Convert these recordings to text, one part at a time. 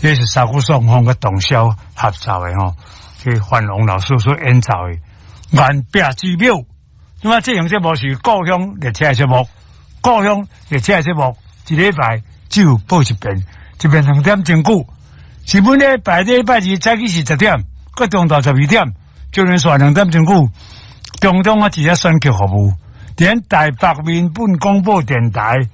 这是三股双方嘅动销合造的吼，去范龙老师所演造的原壁之妙。那么这样节目是故乡列车节目，故乡列车节目一礼拜只有播一遍，一遍2点钟久。是每礼拜二早起是10点，搁中昼12点，就连续2点钟久。中中啊，只只选曲服务，连台北民本广播电台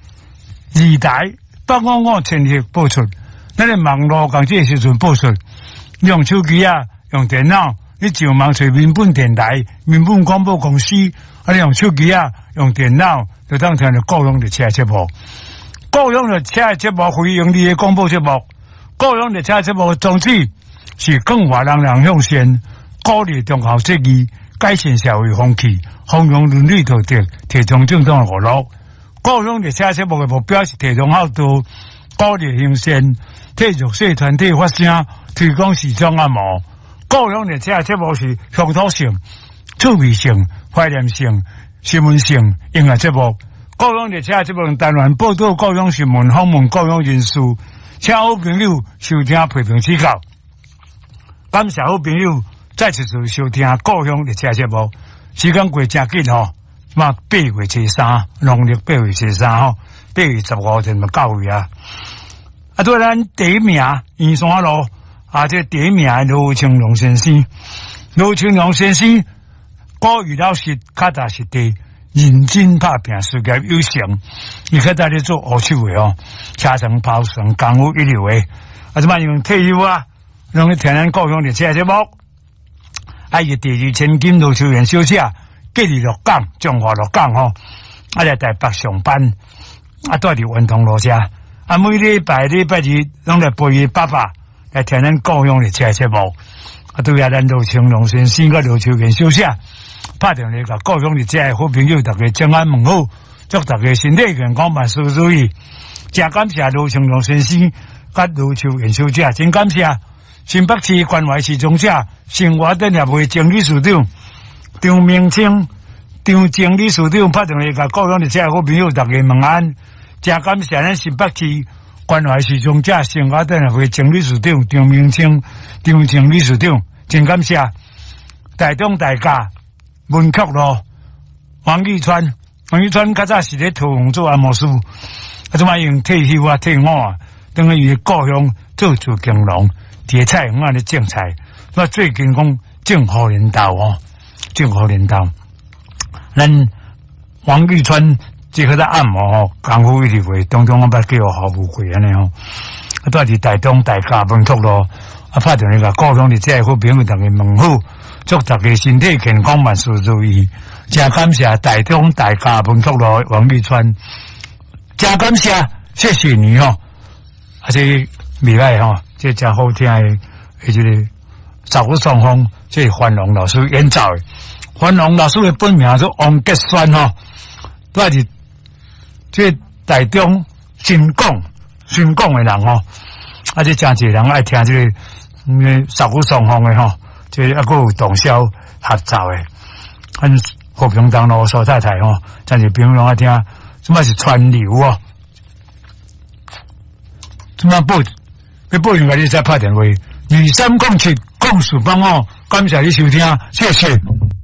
2台855全线播出。咱个网络讲这时阵播出，用手机啊，用电脑，你上网找民本电台、民本广播公司，啊，你用手机啊，用电脑，就当听到故乡列车节目。故乡列车节目非盈利的广播节目，故乡列车节目的宗旨是更华人向善，鼓励中校节义，改善社会风气，弘扬伦理道德，提倡正当的娱乐。故乡列车节目的目标是提倡孝道，鼓励向善。替弱势团体发声，提供视障按摩。故乡列车节目是乡土性、趣味性、怀念性、新闻性音乐节目。故乡列车节目单元报道故乡新闻，访问故乡人士，请好朋友收听批评指教。感谢好朋友再次收听故乡列车节目。时间过真紧吼，嘛8月初3，农历8月初3吼，8月15日就到位啊。啊，对咱第一名圆山路啊，这第一名罗青龙先生，罗青龙先生，古语老师脚踏实地，认真打拼，事业有成。伊较早咧做乌手的哦，车床抛绳，功夫一流的。啊，即摆用退休啊，用去听咱故乡列车节目。啊，伊第2千金罗秋元小姐，隔离鹿港，中华鹿港吼，啊，来台北上班，啊，住伫文通路遮。啊，每礼拜二拢来陪伊爸爸来听咱故乡列车节目。啊，对啊，咱罗青龙先生甲罗秋元小姐拍电话甲故乡列车的好朋友，大家早安问好，祝大家身体健康，万事如意。真感谢罗青龙先生甲罗秋元小姐，真感谢新北市关怀市长者、生活等业会经理事长张明清、张经理事长拍电话甲故乡列车的好朋友，大家问安。真感谢咱新北市关怀市长者、生活等业会经理事长张明清、张经理事长，真感谢台中大家文曲路王玉川较早是咧桃园做按摩师，啊，即摆用退休啊、退伍啊，等于故乡做主耕农，伫菜园啊咧种菜。那最近讲种好领导哦，种好领导，咱王玉川。即个在按摩吼，功夫一直会，当中我捌叫好富贵安尼吼，啊，住伫台中大家文曲路，啊，拍电话甲故乡列车好朋友大家问好，祝大家身体健康，万事如意。真感谢台中大家文曲路王玉川，真感谢，谢谢你吼，啊，这未歹吼，这真好听的，这个十五双风，这范龙老师演奏的，范龙老师的本名是王杰轩吼，都是。这台中新港的人吼，啊，这真济人爱听这个十五双风的吼，这还佫有动销合造的，很和平东路所在台吼，真济朋友拢爱听，什么是川流哦，什么要报应该你再拍电话，230704帮哦，感谢你收听，谢谢。